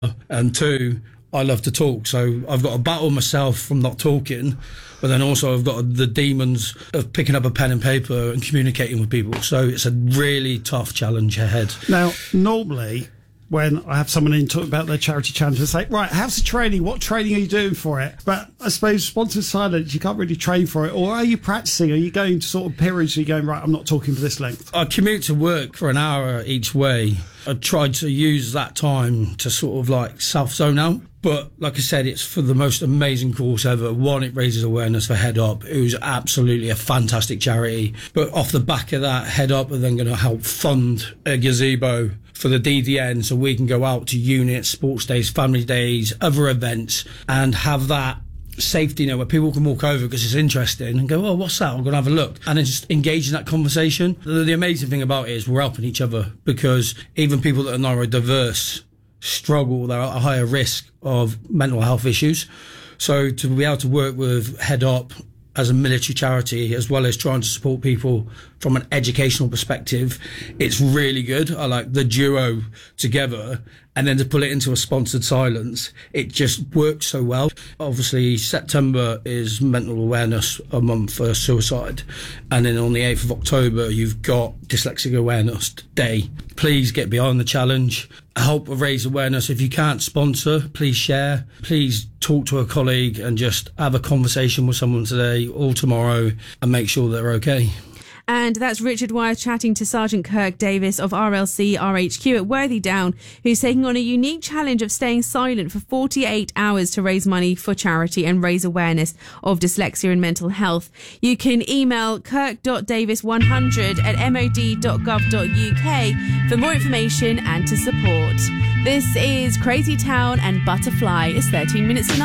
and two, I love to talk. So I've got to battle myself from not talking, but then also I've got the demons of picking up a pen and paper and communicating with people. So it's a really tough challenge ahead. Now, normally, when I have someone in talk about their charity challenge, I say, right, how's the training? What training are you doing for it? But I suppose sponsored silence, you can't really train for it. Or are you practicing? Are you going to sort of periods where you're going, right, I'm not talking for this length? I commute to work for an hour each way. I tried to use that time to sort of like self-zone out. But like I said, it's for the most amazing cause ever. One, it raises awareness for Head Up, who's absolutely a fantastic charity. But off the back of that, Head Up are then going to help fund a gazebo for the DDN so we can go out to units, sports days, family days, other events, and have that safety net where people can walk over because it's interesting and go, oh, what's that? I'm going to have a look. And then just engage in that conversation. The amazing thing about it is we're helping each other, because even people that are neurodiverse struggle, they're at a higher risk of mental health issues. So to be able to work with Head Up as a military charity, as well as trying to support people from an educational perspective, it's really good. I like the duo together, and then to pull it into a sponsored silence, it just works so well. Obviously, September is Mental Awareness a month for suicide, and then on the 8th of October, you've got Dyslexic Awareness Day. Please get behind the challenge, help raise awareness. If you can't sponsor, please share. Please talk to a colleague and just have a conversation with someone today or tomorrow and make sure they're okay. And that's Richard Wire chatting to Sergeant Kirk Davis of RLC RHQ at Worthy Down, who's taking on a unique challenge of staying silent for 48 hours to raise money for charity and raise awareness of dyslexia and mental health. You can email kirk.davis100@mod.gov.uk for more information and to support. This is Crazy Town and Butterfly. It's 13 minutes to 9.